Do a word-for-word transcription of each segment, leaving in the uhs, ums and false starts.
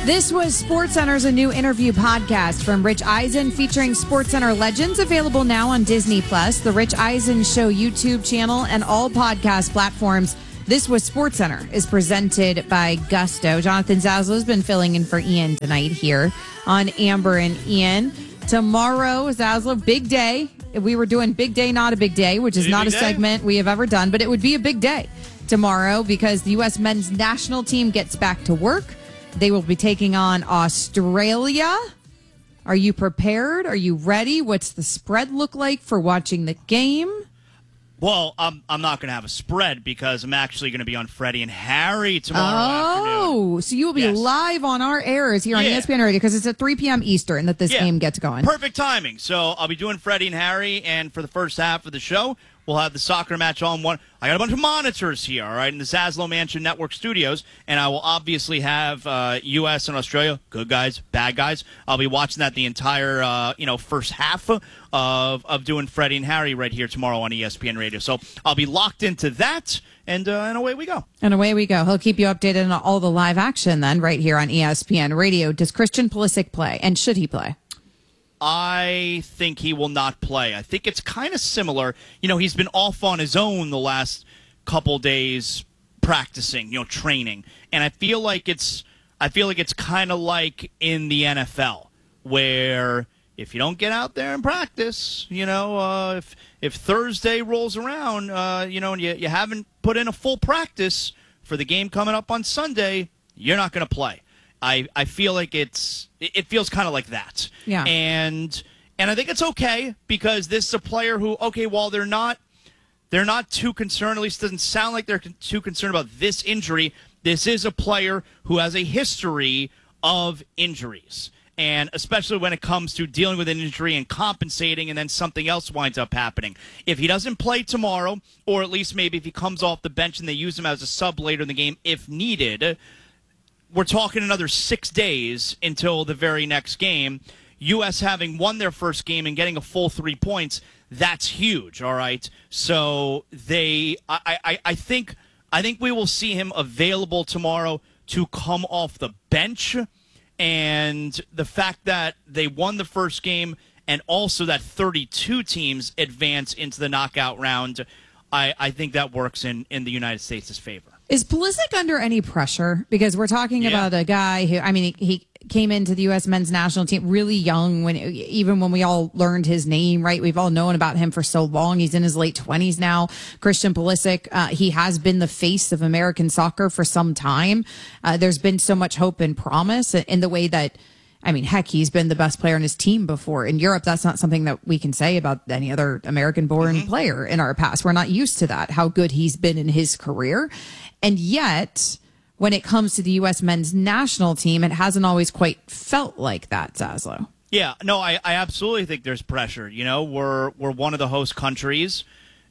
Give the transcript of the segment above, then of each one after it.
This was SportsCenter's a new interview podcast from Rich Eisen featuring SportsCenter legends, available now on Disney Plus, the Rich Eisen Show YouTube channel, and all podcast platforms. This was SportsCenter is presented by Gusto. Jonathan Zaslow has been filling in for Ian tonight here on Amber and Ian. Tomorrow, Zaslow, big day. We were doing Big Day, Not a Big Day, which is not a segment we have ever done, but it would be a big day tomorrow because the U S men's national team gets back to work. They will be taking on Australia. Are you prepared? Are you ready? What's the spread look like for watching the game? Well, I'm I'm not going to have a spread because I'm actually going to be on Freddie and Harry tomorrow oh, afternoon. So you will be yes. live on our airs here on yeah. E S P N Radio because it's at three p.m. Eastern that this yeah. game gets going. Perfect timing. So I'll be doing Freddie and Harry, and for the first half of the show, we'll have the soccer match on one. I got a bunch of monitors here, all right, in the Zaslow Mansion Network studios, and I will obviously have uh, U S and Australia, good guys, bad guys. I'll be watching that the entire, uh, you know, first half of of doing Freddie and Harry right here tomorrow on E S P N Radio. So I'll be locked into that, and uh, and away we go. And away we go. He'll keep you updated on all the live action then right here on E S P N Radio. Does Christian Pulisic play, and should he play? I think he will not play. I think it's kind of similar. You know, he's been off on his own the last couple days practicing, you know, training. And I feel like it's I feel like it's kind of like in the N F L where if you don't get out there and practice, you know, uh, if if Thursday rolls around, uh, you know, and you, you haven't put in a full practice for the game coming up on Sunday, you're not going to play. I, I feel like it's it feels kind of like that. Yeah. And and I think it's okay because this is a player who, okay, while they're not they're not too concerned, at least it doesn't sound like they're too concerned about this injury. This is a player who has a history of injuries. And especially when it comes to dealing with an injury and compensating and then something else winds up happening. If he doesn't play tomorrow, or at least maybe if he comes off the bench and they use him as a sub later in the game if needed, we're talking another six days until the very next game. U S having won their first game and getting a full three points, that's huge, all right? So they, I, I, I think I think we will see him available tomorrow to come off the bench. And the fact that they won the first game and also that thirty-two teams advance into the knockout round, I, I think that works in, in the United States' favor. Is Pulisic under any pressure? Because we're talking yeah. about a guy who, I mean, he, he came into the U S men's national team really young, when even when we all learned his name, right? We've all known about him for so long. He's in his late twenties now. Christian Pulisic, uh, he has been the face of American soccer for some time. Uh, there's been so much hope and promise in the way that, I mean, heck, he's been the best player in his team before. In Europe, that's not something that we can say about any other American-born mm-hmm. player in our past. We're not used to that, how good he's been in his career. And yet, when it comes to the U S men's national team, it hasn't always quite felt like that, Zaslow. Yeah, no, I, I absolutely think there's pressure. You know, we're we're one of the host countries,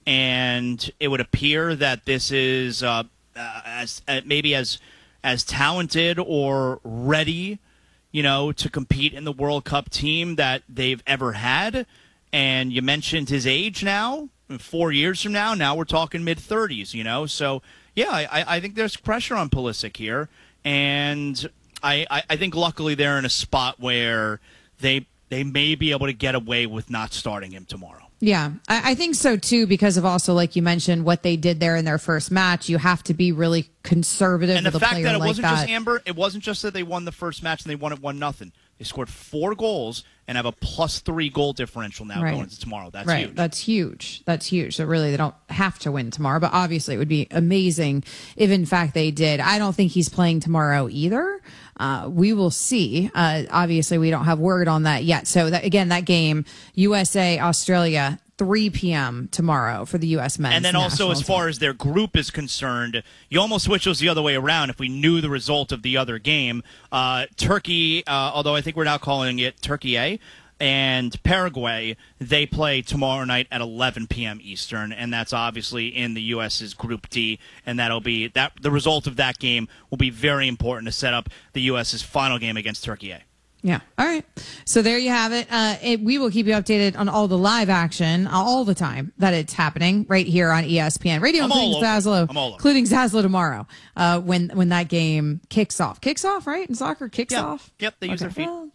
and it would appear that this is uh, uh, as uh, maybe as as talented or ready, you know, to compete in the World Cup team that they've ever had. And you mentioned his age now, four years from now. Now we're talking mid-thirties, you know, so. Yeah, I, I think there's pressure on Pulisic here, and I, I, I think luckily they're in a spot where they they may be able to get away with not starting him tomorrow. Yeah, I, I think so too, because of also, like you mentioned, what they did there in their first match. You have to be really conservative and with the a fact player that it like wasn't that. just Amber, it wasn't just that they won the first match and they won it one nothing. They scored four goals and have a plus three goal differential now right. going into tomorrow. That's right. huge. That's huge. That's huge. So really, they don't have to win tomorrow, but obviously it would be amazing if, in fact, they did. I don't think he's playing tomorrow either. Uh, we will see. Uh, obviously, we don't have word on that yet. So that, again, that game, U S A, Australia, three p.m. tomorrow for the U S men's. And then also, as far team. as their group is concerned, you almost wish it was the other way around if we knew the result of the other game. Uh, Turkey, uh, although I think we're now calling it Turkey A, and Paraguay, they play tomorrow night at eleven p.m. Eastern, and that's obviously in the U S's Group D, and that'll be that. The result of that game will be very important to set up the U S's final game against Turkey A. Yeah. All right. So there you have it. Uh, it. We will keep you updated on all the live action all the time that it's happening right here on E S P N Radio, I'm including Zaslow, including Zaslow tomorrow uh, when when that game kicks off. Kicks off, right? In soccer, kicks yep. off. Yep. They use okay. their feet. Well,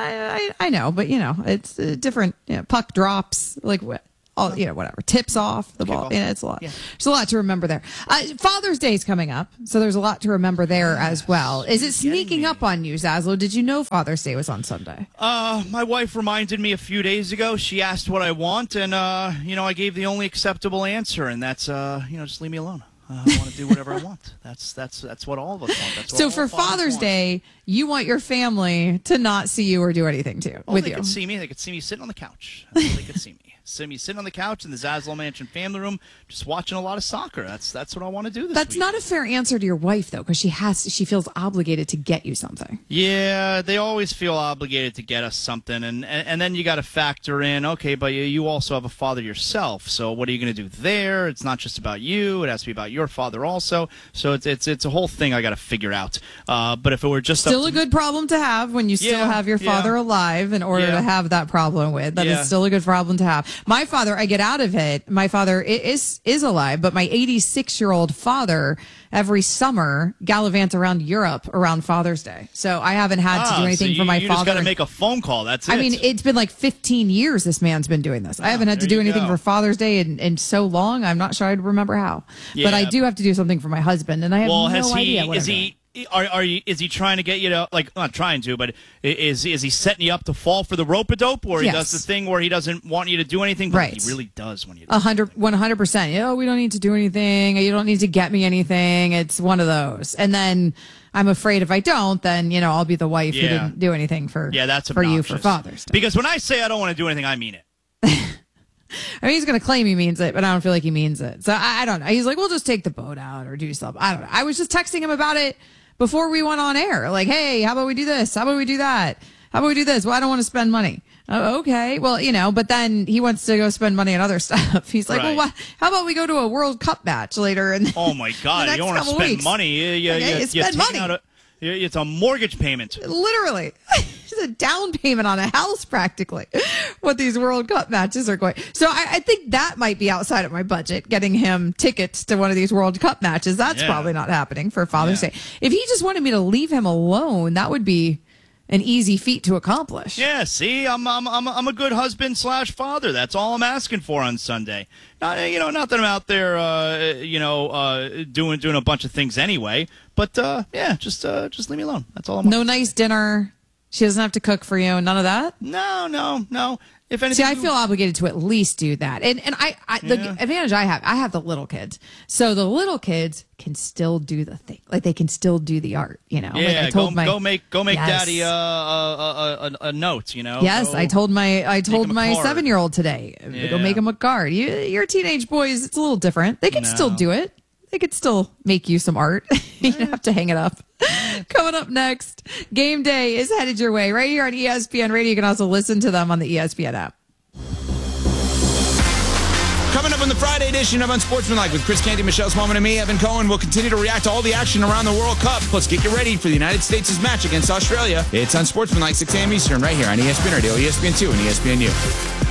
I, I, I know, but you know, it's uh, different. You know, puck drops, like what? All, you know, whatever. Tips off the ball. Yeah, it's a lot. Yeah. There's a lot to remember there. Uh, Father's Day is coming up, so there's a lot to remember there as well. Is it sneaking up on you, Zaslow? Did you know Father's Day was on Sunday? Uh, my wife reminded me a few days ago. She asked what I want, and, uh, you know, I gave the only acceptable answer, and that's, uh, you know, just leave me alone. Uh, I want to do whatever I want. That's that's that's what all of us want. That's what so for Father's want. Day, you want your family to not see you or do anything to you. Oh, with they you. could see me. They could see me sitting on the couch. That's how they could see me. See me sitting on the couch in the Zaslow Mansion family room, just watching a lot of soccer. That's that's what I want to do this That's week. not a fair answer to your wife, though, because she has she feels obligated to get you something. Yeah, they always feel obligated to get us something, and and, and then you got to factor in, okay, but you, you also have a father yourself. So what are you going to do there? It's not just about you; it has to be about your father also. So it's it's it's a whole thing I got to figure out. Uh, but if it were just still up a to, good problem to have when you still yeah, have your father yeah. alive in order yeah. to have that problem with. That yeah. is still a good problem to have. My father, I get out of it. My father is is alive, but my eighty-six year old father every summer gallivants around Europe around Father's Day. So I haven't had ah, to do anything so you, for my you father. You just got to make a phone call. That's it. I mean, it's been like fifteen years this man's been doing this. Oh, I haven't had to do anything go. for Father's Day in, in so long. I'm not sure I'd remember how. Yeah. But I do have to do something for my husband, and I have well, no has he, idea what is I'm he? doing. Are, are you? Is he trying to get you to, like, not trying to, but is is he setting you up to fall for the rope-a-dope, or he Yes. does the thing where he doesn't want you to do anything, but right. he really does when you do one hundred, one hundred percent. You know, we don't need to do anything. You don't need to get me anything. It's one of those. And then I'm afraid if I don't, then, you know, I'll be the wife yeah. who didn't do anything for, yeah, that's for you obnoxious. for Father's Day. Because when I say I don't want to do anything, I mean it. I mean, he's going to claim he means it, but I don't feel like he means it. So I, I don't know. He's like, we'll just take the boat out or do something. I don't know. I was just texting him about it before we went on air. Like, hey, how about we do this? How about we do that? How about we do this? Well, I don't want to spend money. Oh, okay. Well, you know, but then he wants to go spend money on other stuff. He's like, right. well, what, how about we go to a World Cup match later? And oh, my God. You don't want to spend weeks. money. You, you, okay, you, you spend you money. Out a, it's a mortgage payment. Literally. It's a down payment on a house, practically, what these World Cup matches are going. So I, I think that might be outside of my budget, getting him tickets to one of these World Cup matches. That's yeah. probably not happening for Father's yeah. Day. If he just wanted me to leave him alone, that would be an easy feat to accomplish. Yeah, see, I'm I'm I'm I'm a good husband slash father. That's all I'm asking for on Sunday. Not you know, not that I'm out there, uh, you know, uh, doing doing a bunch of things anyway. But uh, yeah, just uh, just leave me alone. That's all I'm. No nice dinner. She doesn't have to cook for you. None of that. No, no, no. If anything, see, I feel obligated to at least do that. And and I, I the yeah. advantage I have, I have the little kids, so the little kids can still do the thing, like they can still do the art. You know, yeah. like I told go, my, go make go make yes. daddy uh, a, a, a, a note. You know. Yes, go I told my I told my card. seven year old today, Yeah. go make him a card. You, your teenage boys, it's a little different. They can No. still do it. They could still make you some art. You don't have to hang it up. Coming up next, Game Day is headed your way right here on E S P N Radio. You can also listen to them on the E S P N app. Coming up on the Friday edition of Unsportsmanlike with Chris Canty, Michelle Smallman, and me, Evan Cohen, we'll continue to react to all the action around the World Cup. Plus, get you ready for the United States' match against Australia. It's Unsportsmanlike, six a.m. Eastern, right here on E S P N Radio, E S P N two, and E S P N U.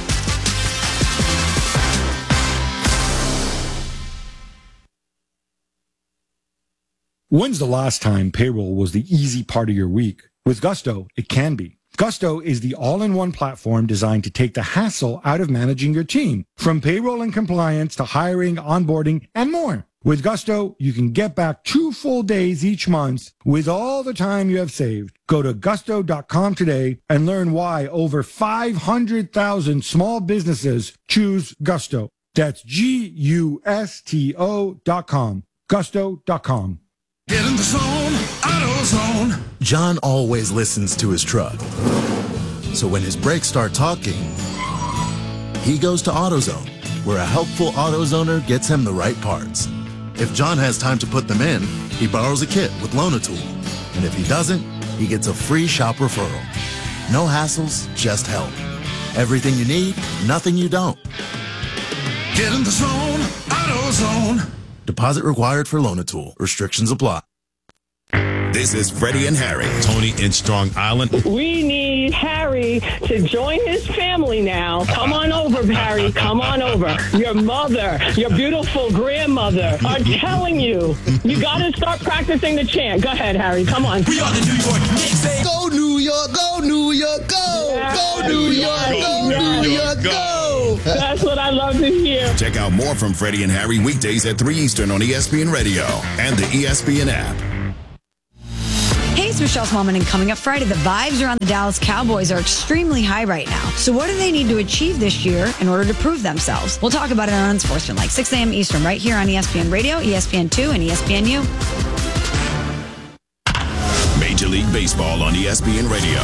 When's the last time payroll was the easy part of your week? With Gusto, it can be. Gusto is the all-in-one platform designed to take the hassle out of managing your team, from payroll and compliance to hiring, onboarding, and more. With Gusto, you can get back two full days each month with all the time you have saved. Go to gusto dot com today and learn why over five hundred thousand small businesses choose Gusto. That's G U S T O dot com. gusto dot com. Get in the zone, AutoZone. John always listens to his truck. So when his brakes start talking, he goes to AutoZone, where a helpful AutoZoner gets him the right parts. If John has time to put them in, he borrows a kit with Loan-A-Tool. And if he doesn't, he gets a free shop referral. No hassles, just help. Everything you need, nothing you don't. Get in the zone, AutoZone. Deposit required for Loan-A-Tool. Restrictions apply. This is Freddie and Harry. Tony in Strong Island. We need Harry to join his family now. Come on over, Harry. Come on over. Your mother, your beautiful grandmother are telling you, you got to start practicing the chant. Go ahead, Harry. Come on. We are the New York Knicks. Go New York, go New York, go. Yes. Go New York, go, go New York, go. That's what I love to hear. Check out more from Freddie and Harry weekdays at three Eastern on E S P N Radio and the E S P N app. Hey, it's Michelle Smallman, and coming up Friday, the vibes around the Dallas Cowboys are extremely high right now. So what do they need to achieve this year in order to prove themselves? We'll talk about it on Unsportsmanlike, six a.m. Eastern, right here on E S P N Radio, E S P N two, and E S P N U. Major League Baseball on E S P N Radio.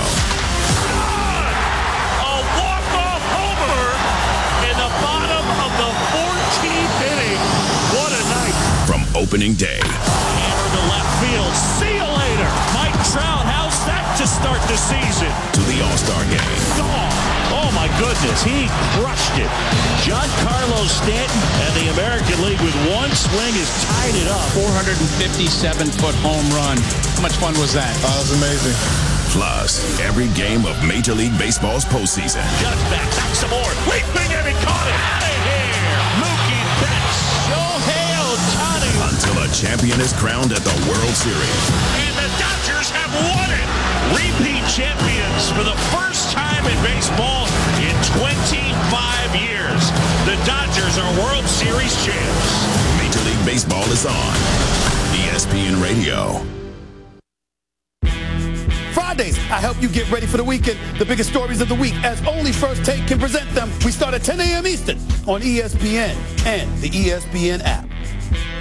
A walk-off homer in the bottom of the fourteenth inning. What a night. From opening day. Hammer to left field. See you later. Mike Trout, how's that to start the season? To the All-Star game. Gone. Oh, my goodness. He crushed it. Giancarlo Stanton and the American League with one swing has tied it up. four hundred fifty-seven foot home run. How much fun was that? Oh, it was amazing. Plus, every game of Major League Baseball's postseason. Just back, back some more. Leaping and he caught it. Out of here. Mookie Betts. Shohei Ohtani. Until a champion is crowned at the World Series. And the Dodgers have won it. Repeat champions for the first time in baseball in twenty-five years. The Dodgers are World Series champs. Major League Baseball is on E S P N Radio. Fridays, I help you get ready for the weekend. The biggest stories of the week, as only First Take can present them. We start at ten a.m. Eastern on E S P N and the E S P N app.